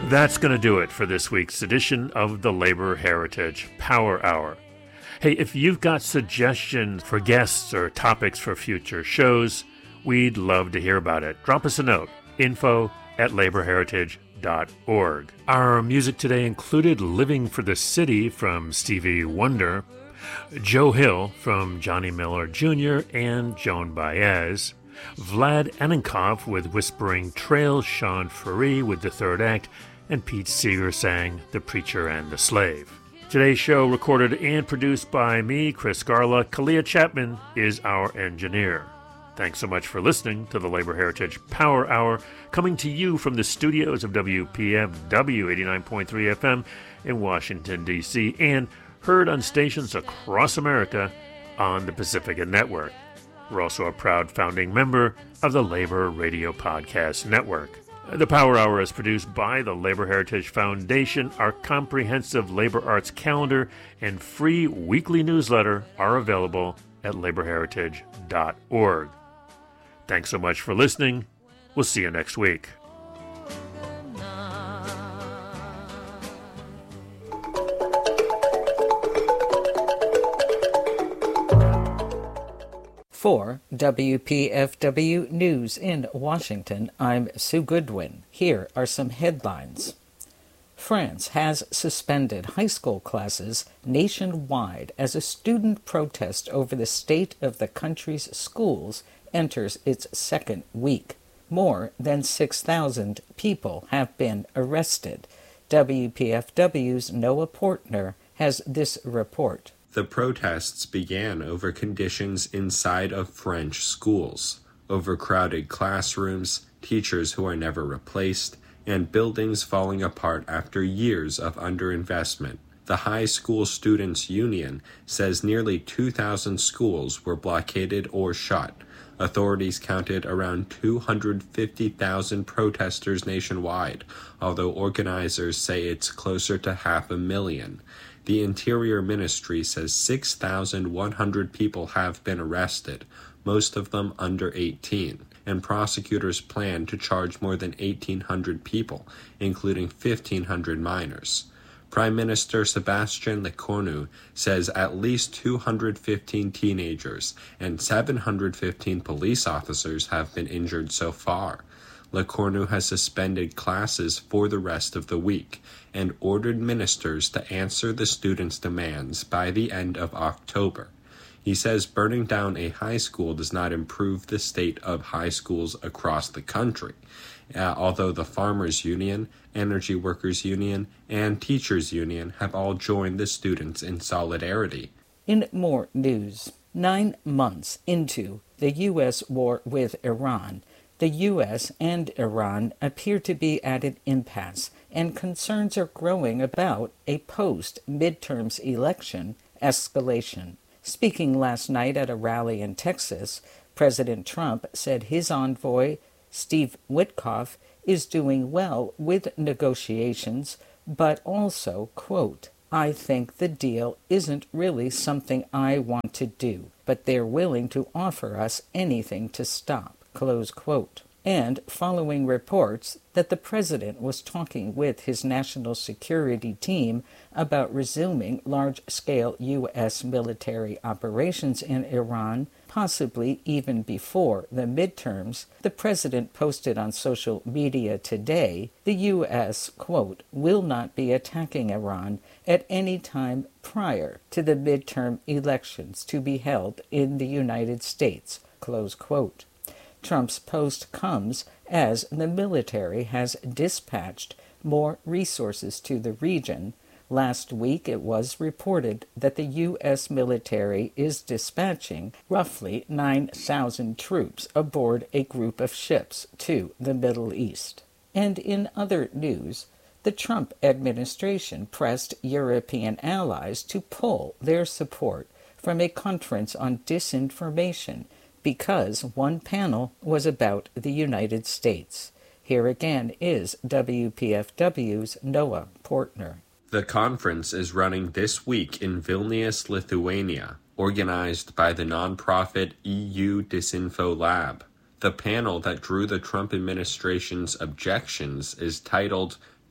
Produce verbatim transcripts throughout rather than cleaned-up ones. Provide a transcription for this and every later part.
That's going to do it for this week's edition of the Labor Heritage Power Hour. Hey, if you've got suggestions for guests or topics for future shows, we'd love to hear about it. Drop us a note, info at labor heritage dot org. Our music today included Living for the City from Stevie Wonder, Joe Hill from Johnny Miller Junior and Joan Baez, Vlad Anenkov with Whispering Trails, Sean Faree with The Third Act, and Pete Seeger sang The Preacher and the Slave. Today's show recorded and produced by me, Chris Garla. Kalia Chapman is our engineer. Thanks so much for listening to the Labor Heritage Power Hour, coming to you from the studios of W P F W eighty-nine point three F M in Washington, D C, and heard on stations across America on the Pacifica Network. We're also a proud founding member of the Labor Radio Podcast Network. The Power Hour is produced by the Labor Heritage Foundation. Our comprehensive labor arts calendar and free weekly newsletter are available at labor heritage dot org. Thanks so much for listening. We'll see you next week. For W P F W News in Washington, I'm Sue Goodwin. Here are some headlines. France has suspended high school classes nationwide as a student protest over the state of the country's schools enters its second week. More than six thousand people have been arrested. W P F W's Noah Portner has this report. The protests began over conditions inside of French schools, overcrowded classrooms, teachers who are never replaced, and buildings falling apart after years of underinvestment. The High School Students Union says nearly two thousand schools were blockaded or shut. Authorities counted around two hundred fifty thousand protesters nationwide, although organizers say it's closer to half a million. The Interior Ministry says six thousand one hundred people have been arrested, most of them under eighteen, and prosecutors plan to charge more than eighteen hundred people, including fifteen hundred minors. Prime Minister Sébastien Lecornu says at least two hundred fifteen teenagers and seven hundred fifteen police officers have been injured so far. Lecornu has suspended classes for the rest of the week and ordered ministers to answer the students' demands by the end of October. He says burning down a high school does not improve the state of high schools across the country, uh, although the Farmers Union, Energy Workers Union, and Teachers Union have all joined the students in solidarity. In more news, nine months into the U S war with Iran, the U S and Iran appear to be at an impasse, and concerns are growing about a post-midterms election escalation. Speaking last night at a rally in Texas, President Trump said his envoy, Steve Witkoff, is doing well with negotiations, but also, quote, I think the deal isn't really something I want to do, but they're willing to offer us anything to stop, close quote. And following reports that the president was talking with his national security team about resuming large-scale U S military operations in Iran, possibly even before the midterms, the president posted on social media today, the U S, quote, will not be attacking Iran at any time prior to the midterm elections to be held in the United States, close quote. Trump's post comes as the military has dispatched more resources to the region. Last week, it was reported that the U S military is dispatching roughly nine thousand troops aboard a group of ships to the Middle East. And in other news, the Trump administration pressed European allies to pull their support from a conference on disinformation because one panel was about the United States. Here again is W P F W's Noah Portner. The conference is running this week in Vilnius, Lithuania, organized by the nonprofit E U Disinfo Lab. The panel that drew the Trump administration's objections is titled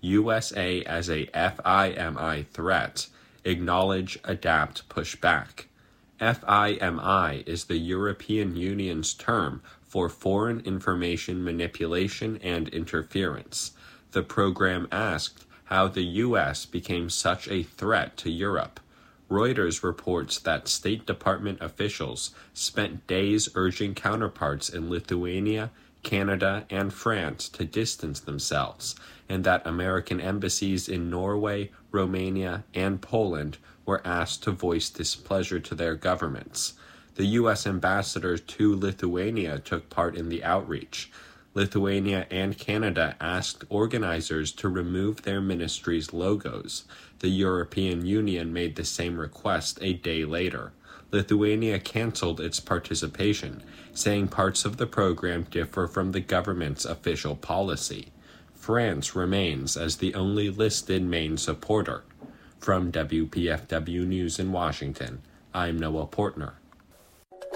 U S A as a FIMI threat, acknowledge, adapt, push back. FIMI is the European Union's term for foreign information manipulation and interference. The program asked how the U S became such a threat to Europe. Reuters reports that State Department officials spent days urging counterparts in Lithuania, Canada, and France to distance themselves, and that American embassies in Norway, Romania, and Poland were asked to voice displeasure to their governments. The U S ambassador to Lithuania took part in the outreach. Lithuania and Canada asked organizers to remove their ministries' logos. The European Union made the same request a day later. Lithuania canceled its participation, saying parts of the program differ from the government's official policy. France remains as the only listed main supporter. From W P F W News in Washington, I'm Noah Portner.